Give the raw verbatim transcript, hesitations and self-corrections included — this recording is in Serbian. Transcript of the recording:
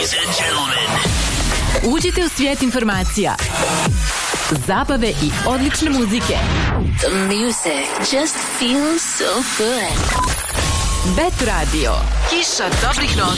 Ladies and gentlemen. Uđite u svijet informacija, zabave i odlične muzike. The music just feels so good. Bet Radio. Kiša dobrih noći.